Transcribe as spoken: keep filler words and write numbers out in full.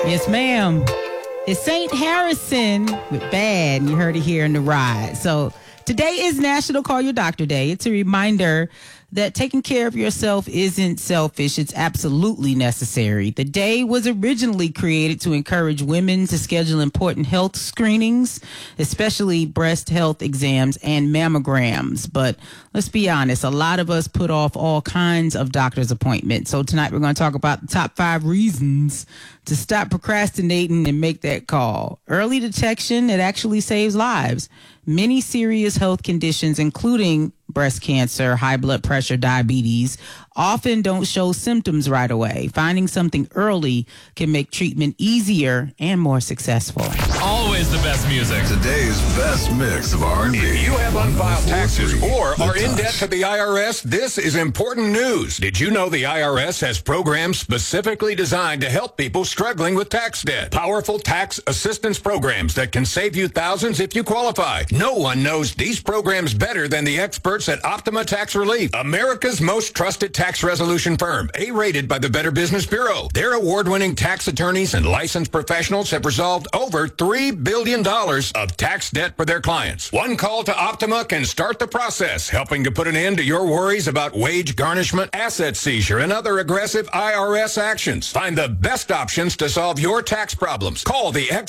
Yes, ma'am. It's Saint Harrison with Bad, and you heard it here in the ride. So today is National Call Your Doctor Day. It's a reminder that taking care of yourself isn't selfish. It's absolutely necessary. The day was originally created to encourage women to schedule important health screenings, especially breast health exams and mammograms. But let's be honest, a lot of us put off all kinds of doctor's appointments. So tonight we're going to talk about the top five reasons to stop procrastinating and make that call. Early detection, it actually saves lives. Many serious health conditions, including breast cancer, high blood pressure, diabetes, often don't show symptoms right away. Finding something early can make treatment easier and more successful. Always the best music. Today's best mix of R and B. If you have unfiled taxes or are in debt to the I R S, this is important news. Did you know the I R S has programs specifically designed to help people struggling with tax debt? Powerful tax assistance programs that can save you thousands if you qualify. No one knows these programs better than the experts at Optima Tax Relief, America's most trusted tax resolution firm, A-rated by the Better Business Bureau. Their award-winning tax attorneys and licensed professionals have resolved over three billion dollars of tax debt for their clients. One call to Optima can start the process, helping to put an end to your worries about wage garnishment, asset seizure, and other aggressive I R S actions. Find the best options to solve your tax problems. Call the